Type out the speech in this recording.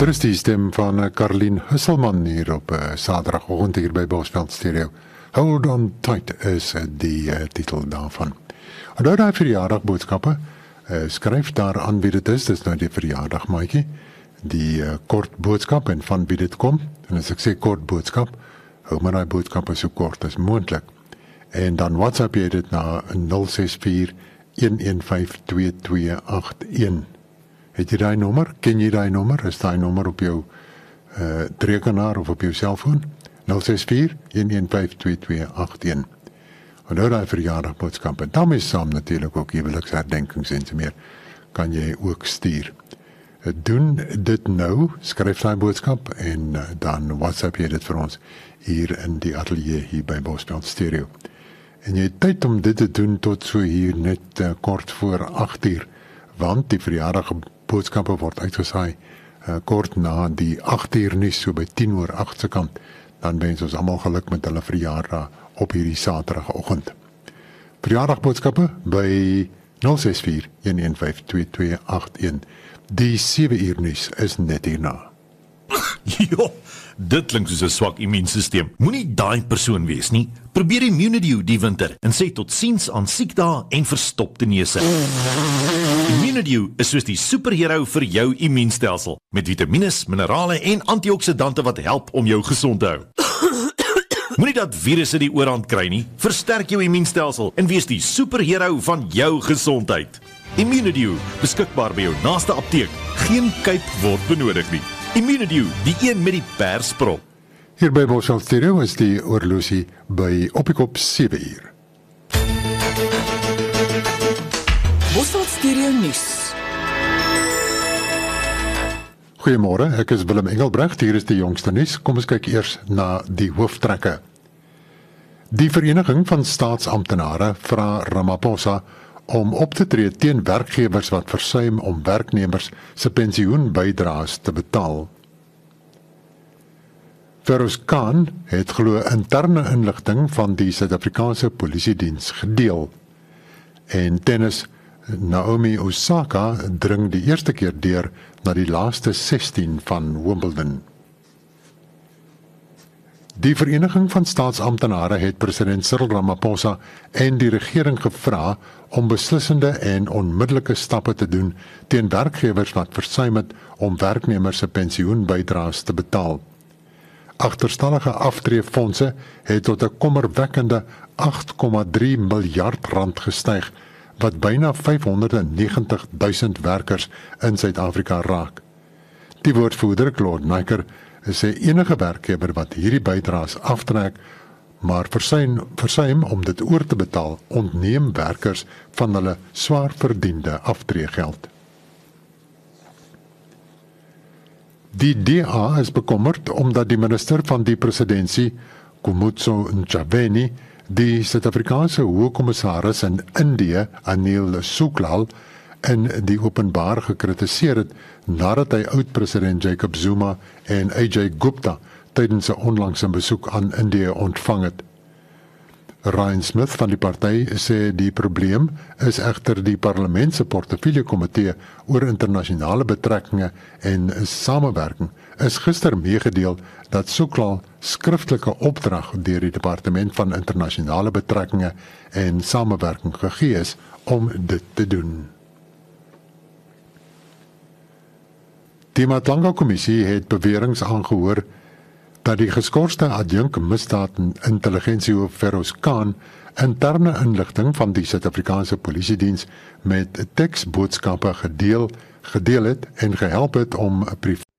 Dit is die stem van Caroline Husselman hier op Saterdagoggend hier by Bosveld Stereo. Hold on tight is die titel daarvan. En nou die verjaardagboodskappe, skryf daar aan wie dit is nou die verjaardag maatjie, die kort boodskap en van wie dit kom, en as ek sê kort boodskap, hou maar die boodskappe so kort as moontlik. En dan WhatsApp jy dit na 064 115 2281. Het jy die nommer? Ken jy die nommer? Is die nommer op jou rekenaar of op jou selfoon? 064 115 2281. En nou die verjaardagboodskappe. Dan is saam natuurlijk ook huweliksherdenkings en so meer. Kan jy ook stuur. Doen dit nou, skryf die boodskap en dan WhatsApp jy dit vir ons hier in die atelier hier by Bosveld Stereo. En jy het tyd om dit te doen tot so hier net kort voor 8:00, want die verjaardagboodskappe word uitgesaai kort na die 8:00 nuus, so by 8:10 se kant. Dan wens ons almal geluk met hulle verjaardag op hierdie Saterdagoggend. Verjaardagboodskappe by 064 115 2281. Die 7:00 nuus is net hierna. Jo, dit klink soos 'n swak immuunstelsel. Moenie daai persoon wees nie. Probeer Immunidew die winter en sê totsiens aan siekdae en verstopte neuse. Immunidew is soos die superhero vir jou immuunstelsel, met vitamiene, minerale en antioksidante wat help om jou gesond te hou. Moenie dat virusse die oorhand kry nie. Versterk jou immuunstelsel en wees die superhero van jou gesondheid. Immunidew, beskikbaar by jou naaste apteek. Geen kuip word benodig nie. Immunidew, die een met die persprop. Hier by Bosveld Stereo is die oorlosie by op die kop 7:00. Bosveld Stereo nuus. Goeiemôre, ek is Willem Engelbrecht, hier is die jongste nuus. Kom ons kyk eers na die hooftrekke. Die Vereniging van Staatsamptenare vra Ramaphosa om op te tree teen werkgewers wat versuim om werknemers se pensioenbydraes te betaal. Feroz Khan het glo interne inligting van die Suid-Afrikaanse Polisiediens gedeel. En tennis, Naomi Osaka dring die eerste keer deur na die laaste 16 van Wimbledon. Die Vereniging van Staatsamptenare het president Cyril Ramaphosa en die regering gevra om beslissende en onmiddellike stappe te doen teen werkgewers wat versuim het om werknemers se pensioenbydraes te betaal. Agterstallige aftreefondse het tot 'n kommerwekkende 8,3 miljard rand gestyg, wat byna 590 000 werkers in Suid-Afrika raak. Die woordvoerder, Claude Nyker, sê enige werkgewer wat hierdie bydraes aftrek, maar versuim om dit oor te betaal, ontneem werkers van hulle swaar verdiende aftreegeld. Die DA is bekommerd omdat die minister van die presidentsie, Khumbudzo Ntshavheni, die Suid-Afrikaanse Hoogkommissaris in Indië, Anil Suklal, in die openbaar gekritiseer het nadat hy oud-president Jacob Zuma en AJ Gupta tydens 'n onlangse besoek aan Indië ontvang het. Ryan Smith van die party sê die probleem is egter die parlement se portefeuljekomitee oor internasionale betrekkinge en samewerking is gister meegedeel dat Suklal skriftelike opdrag deur die departement van internasionale betrekkinge en samewerking gegee is om dit te doen. Die Matlanga-kommissie het beweringe aangehoor dat die geskorste adjunk misdaad en intelligensiehoof Feroz Khan interne inligting van die Suid-Afrikaanse Polisiediens met teksboodskappe gedeel het en gehelp het om